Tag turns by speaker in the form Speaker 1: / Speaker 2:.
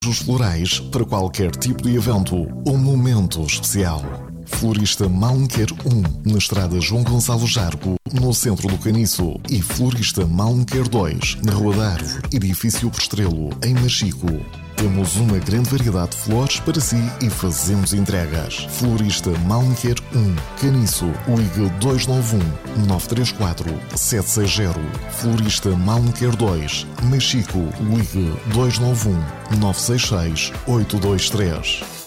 Speaker 1: Os florais para qualquer tipo de evento ou momento especial. Florista Malmequer 1, na estrada João Gonçalo Jarco, no centro do Caniço. E Florista Malmequer 2, na Rua da Árvore, edifício Postrelo, em Machico. Temos uma grande variedade de flores para si e fazemos entregas. Florista Malmequer 1, Caniço, ligue 291 934 760. Florista Malmequer 2, Machico, ligue 291 966 823.